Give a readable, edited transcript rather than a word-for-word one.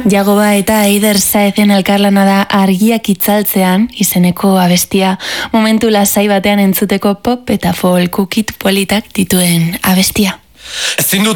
Jagoba eta Eider Saezen elkarlana da Argiak itzaltzean izeneko abestia, momentu lasai batean entzuteko pop eta folk ukit politak dituen abestia. Ezin dut